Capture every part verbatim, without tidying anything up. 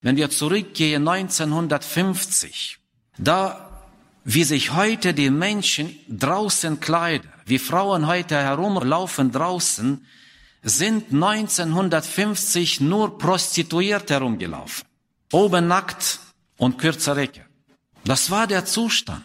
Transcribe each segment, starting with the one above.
wenn wir zurückgehen neunzehnhundertfünfzig, da wie sich heute die Menschen draußen kleiden, wie Frauen heute herumlaufen draußen, sind neunzehnhundertfünfzig nur Prostituierte herumgelaufen. Oben nackt und kürzer Röcke. Das war der Zustand.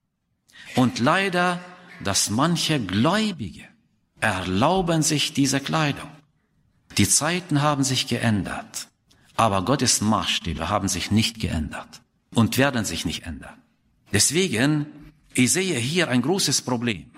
Und leider, dass manche Gläubige erlauben sich diese Kleidung. Die Zeiten haben sich geändert, aber Gottes Maßstäbe haben sich nicht geändert und werden sich nicht ändern. Deswegen, ich sehe hier ein großes Problem.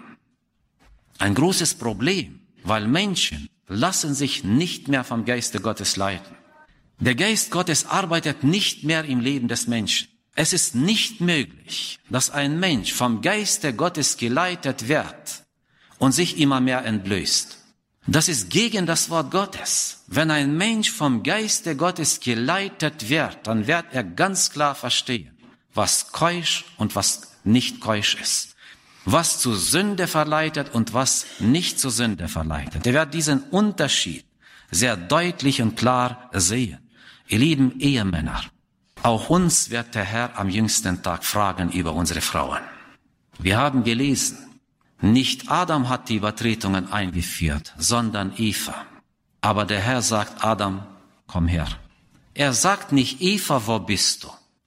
Ein großes Problem, weil Menschen lassen sich nicht mehr vom Geiste Gottes leiten. Der Geist Gottes arbeitet nicht mehr im Leben des Menschen. Es ist nicht möglich, dass ein Mensch vom Geiste Gottes geleitet wird und sich immer mehr entblößt. Das ist gegen das Wort Gottes. Wenn ein Mensch vom Geiste Gottes geleitet wird, dann wird er ganz klar verstehen, was keusch und was nicht keusch ist. Was zur Sünde verleitet und was nicht zur Sünde verleitet. Er wird diesen Unterschied sehr deutlich und klar sehen. Ihr lieben Ehemänner, auch uns wird der Herr am jüngsten Tag fragen über unsere Frauen. Wir haben gelesen, nicht Adam hat die Übertretungen eingeführt, sondern Eva. Aber der Herr sagt Adam, komm her. Er sagt nicht, Eva, wo bist du?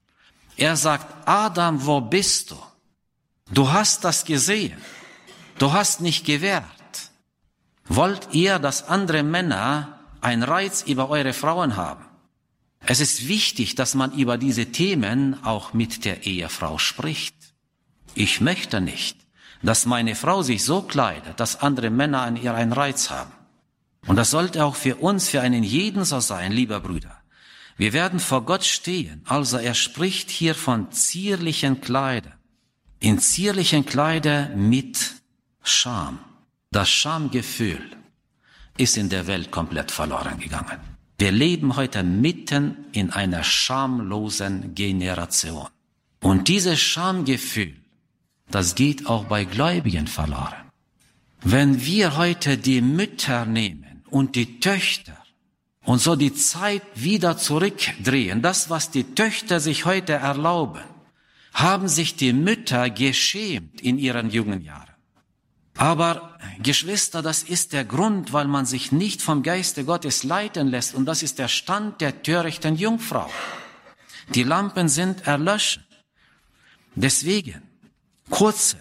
Er sagt, Adam, wo bist du? Du hast das gesehen. Du hast nicht gewährt. Wollt ihr, dass andere Männer einen Reiz über eure Frauen haben? Es ist wichtig, dass man über diese Themen auch mit der Ehefrau spricht. Ich möchte nicht, dass meine Frau sich so kleidet, dass andere Männer an ihr einen Reiz haben. Und das sollte auch für uns, für einen jeden so sein, lieber Brüder. Wir werden vor Gott stehen. Also er spricht hier von zierlichen Kleider. In zierlichen Kleider mit Scham. Das Schamgefühl ist in der Welt komplett verloren gegangen. Wir leben heute mitten in einer schamlosen Generation. Und dieses Schamgefühl, das geht auch bei Gläubigen verloren. Wenn wir heute die Mütter nehmen und die Töchter und so die Zeit wieder zurückdrehen, das, was die Töchter sich heute erlauben, haben sich die Mütter geschämt in ihren jungen Jahren. Aber, Geschwister, das ist der Grund, weil man sich nicht vom Geiste Gottes leiten lässt. Und das ist der Stand der törichten Jungfrau. Die Lampen sind erlöscht. Deswegen, kurze,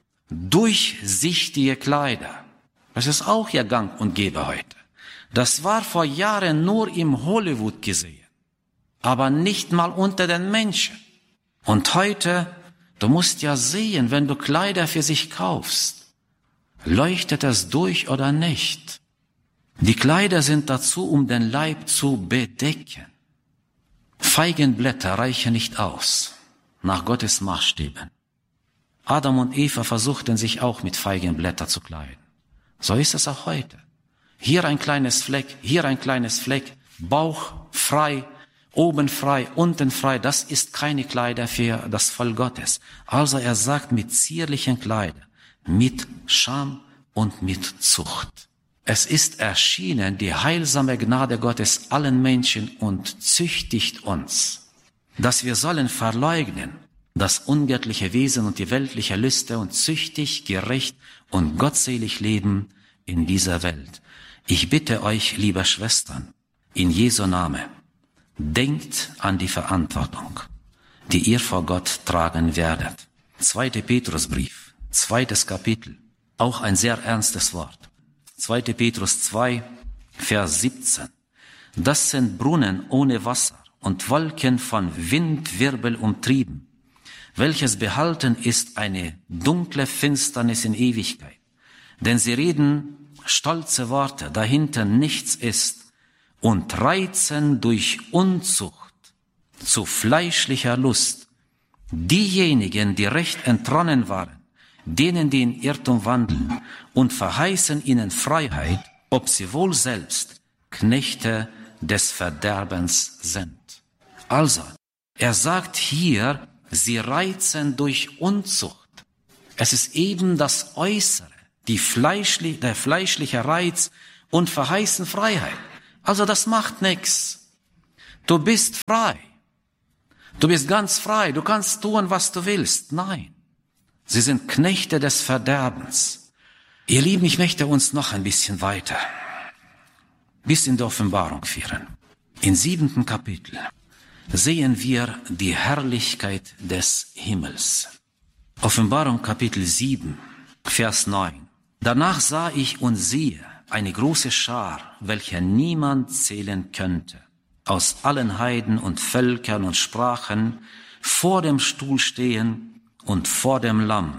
durchsichtige Kleider. Das ist auch ihr Gang und Gäbe heute. Das war vor Jahren nur im Hollywood gesehen. Aber nicht mal unter den Menschen. Und heute, du musst ja sehen, wenn du Kleider für sich kaufst, leuchtet es durch oder nicht? Die Kleider sind dazu, um den Leib zu bedecken. Feigenblätter reichen nicht aus, nach Gottes Maßstäben. Adam und Eva versuchten sich auch mit Feigenblättern zu kleiden. So ist es auch heute. Hier ein kleines Fleck, hier ein kleines Fleck, Bauch frei, oben frei, unten frei, das ist keine Kleider für das Volk Gottes. Also er sagt mit zierlichen Kleidern, mit Scham und mit Zucht. Es ist erschienen die heilsame Gnade Gottes allen Menschen und züchtigt uns, dass wir sollen verleugnen das ungöttliche Wesen und die weltliche Lüste und züchtig, gerecht und gottselig leben in dieser Welt. Ich bitte euch, liebe Schwestern, in Jesu Namen, denkt an die Verantwortung, die ihr vor Gott tragen werdet. Zweiter Petrusbrief, zweites Kapitel, auch ein sehr ernstes Wort. Zweiter Petrus zwei, Vers siebzehn. Das sind Brunnen ohne Wasser und Wolken von Windwirbel umtrieben, welches behalten ist eine dunkle Finsternis in Ewigkeit. Denn sie reden stolze Worte, dahinter nichts ist, und reizen durch Unzucht zu fleischlicher Lust diejenigen, die recht entronnen waren, denen, die in Irrtum wandeln, und verheißen ihnen Freiheit, ob sie wohl selbst Knechte des Verderbens sind. Also, er sagt hier, sie reizen durch Unzucht. Es ist eben das Äußere, die fleischli- der fleischliche Reiz und verheißen Freiheit. Also das macht nichts. Du bist frei. Du bist ganz frei. Du kannst tun, was du willst. Nein. Sie sind Knechte des Verderbens. Ihr Lieben, ich möchte uns noch ein bisschen weiter bis in die Offenbarung führen. Im siebenten Kapitel sehen wir die Herrlichkeit des Himmels. Offenbarung Kapitel sieben, Vers neun. Danach sah ich und siehe eine große Schar, welche niemand zählen könnte, aus allen Heiden und Völkern und Sprachen vor dem Stuhl stehen und vor dem Lamm,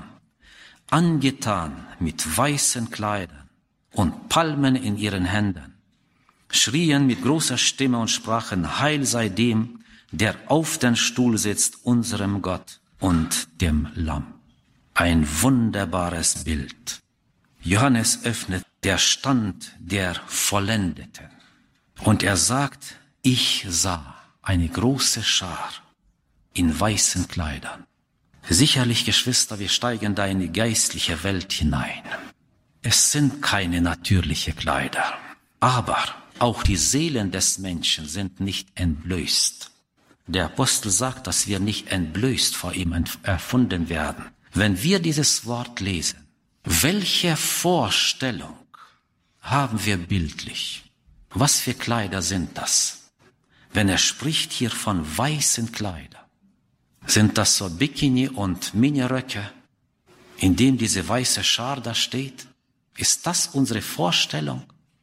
angetan mit weißen Kleidern und Palmen in ihren Händen, schrien mit großer Stimme und sprachen, Heil sei dem, der auf den Stuhl sitzt, unserem Gott und dem Lamm. Ein wunderbares Bild. Johannes öffnet der Stand der Vollendeten. Und er sagt, ich sah eine große Schar in weißen Kleidern. Sicherlich, Geschwister, wir steigen da in die geistliche Welt hinein. Es sind keine natürlichen Kleider, aber auch die Seelen des Menschen sind nicht entblößt. Der Apostel sagt, dass wir nicht entblößt vor ihm erfunden werden. Wenn wir dieses Wort lesen, welche Vorstellung haben wir bildlich? Was für Kleider sind das? Wenn er spricht hier von weißen Kleidern, sind das so Bikini und Miniröcke, in dem diese weiße Schar da steht? Ist das unsere Vorstellung?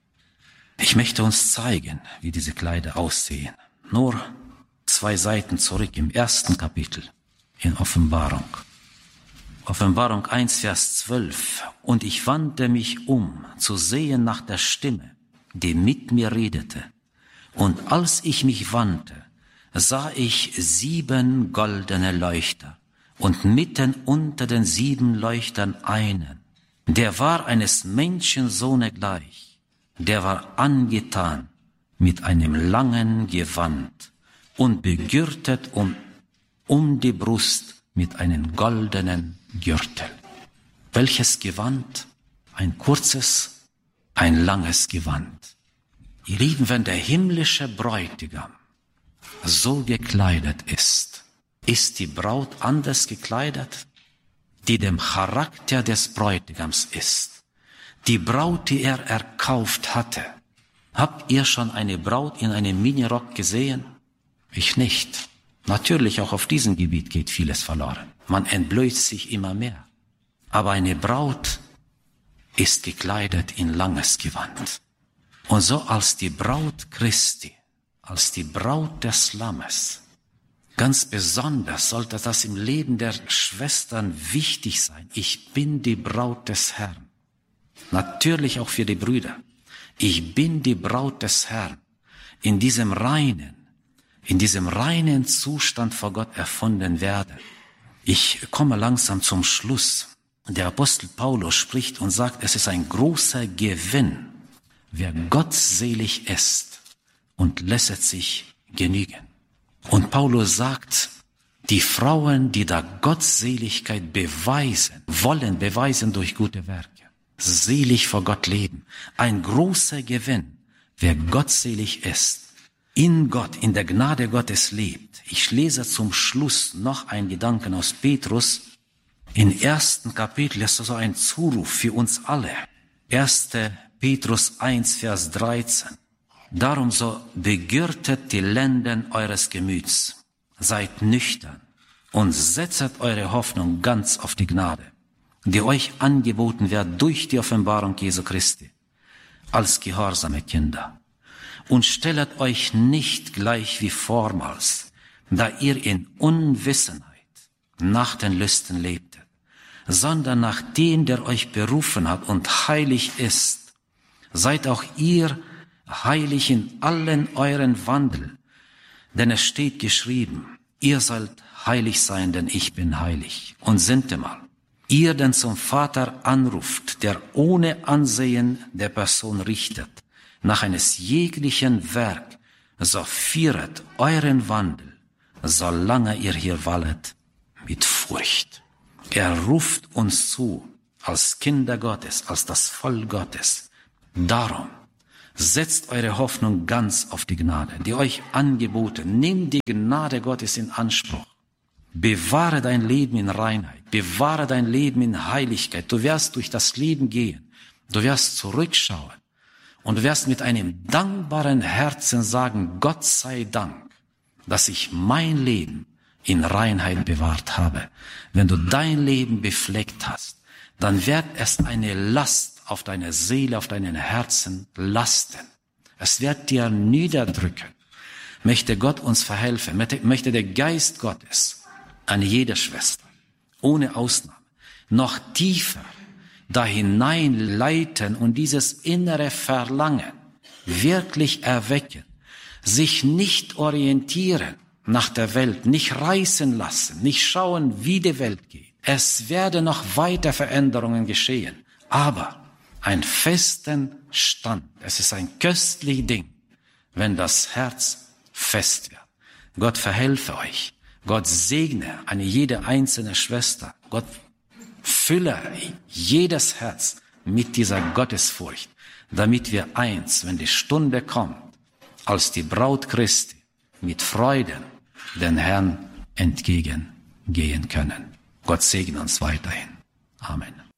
Ich möchte uns zeigen, wie diese Kleider aussehen. Nur zwei Seiten zurück im ersten Kapitel in Offenbarung. Offenbarung eins, Vers zwölf. Und ich wandte mich um, zu sehen nach der Stimme, die mit mir redete. Und als ich mich wandte, sah ich sieben goldene Leuchter und mitten unter den sieben Leuchtern einen, der war eines Menschensohne gleich, der war angetan mit einem langen Gewand und begürtet um, um die Brust mit einem goldenen Gürtel. Welches Gewand? Ein kurzes, ein langes Gewand. Ihr Lieben, wenn der himmlische Bräutigam so gekleidet ist, ist die Braut anders gekleidet, die dem Charakter des Bräutigams ist. Die Braut, die er erkauft hatte. Habt ihr schon eine Braut in einem Minirock gesehen? Ich nicht. Natürlich, auch auf diesem Gebiet geht vieles verloren. Man entblößt sich immer mehr. Aber eine Braut ist gekleidet in langes Gewand. Und so als die Braut Christi, als die Braut des Lammes, ganz besonders sollte das im Leben der Schwestern wichtig sein. Ich bin die Braut des Herrn. Natürlich auch für die Brüder. Ich bin die Braut des Herrn. In diesem reinen, in diesem reinen Zustand vor Gott erfunden werde. Ich komme langsam zum Schluss. Der Apostel Paulus spricht und sagt, es ist ein großer Gewinn, wer gottselig ist und lässet sich genügen. Und Paulus sagt, die Frauen, die da Gottseligkeit beweisen, wollen beweisen durch gute Werke, selig vor Gott leben. Ein großer Gewinn, wer gottselig ist, in Gott, in der Gnade Gottes lebt. Ich lese zum Schluss noch einen Gedanken aus Petrus. Im ersten Kapitel ist so ein Zuruf für uns alle. erster Petrus eins, Vers dreizehn. Darum so begürtet die Lenden eures Gemüts, seid nüchtern und setzet eure Hoffnung ganz auf die Gnade, die euch angeboten wird durch die Offenbarung Jesu Christi, als gehorsame Kinder. Und stellet euch nicht gleich wie vormals, da ihr in Unwissenheit nach den Lüsten lebtet, sondern nach dem, der euch berufen hat und heilig ist. Seid auch ihr heilig in allen euren Wandel, denn es steht geschrieben, ihr sollt heilig sein, denn ich bin heilig. Und sinnt mal, ihr denn zum Vater anruft, der ohne Ansehen der Person richtet, nach eines jeglichen Werk, so führet euren Wandel, solange ihr hier wallet, mit Furcht. Er ruft uns zu, als Kinder Gottes, als das Volk Gottes. Darum Setzt eure Hoffnung ganz auf die Gnade, die euch angeboten. Nehmt die Gnade Gottes in Anspruch. Bewahre dein Leben in Reinheit. Bewahre dein Leben in Heiligkeit. Du wirst durch das Leben gehen. Du wirst zurückschauen. Und du wirst mit einem dankbaren Herzen sagen, Gott sei Dank, dass ich mein Leben in Reinheit bewahrt habe. Wenn du dein Leben befleckt hast, dann wird es eine Last auf deine Seele, auf deinen Herzen lasten. Es wird dir niederdrücken. Möchte Gott uns verhelfen, möchte der Geist Gottes an jede Schwester, ohne Ausnahme, noch tiefer da hineinleiten und dieses innere Verlangen wirklich erwecken, sich nicht orientieren nach der Welt, nicht reißen lassen, nicht schauen, wie die Welt geht. Es werden noch weiter Veränderungen geschehen, aber ein festen Stand. Es ist ein köstliches Ding, wenn das Herz fest wird. Gott verhelfe euch. Gott segne eine jede einzelne Schwester. Gott fülle jedes Herz mit dieser Gottesfurcht, damit wir eins, wenn die Stunde kommt, als die Braut Christi mit Freuden den Herrn entgegengehen können. Gott segne uns weiterhin. Amen.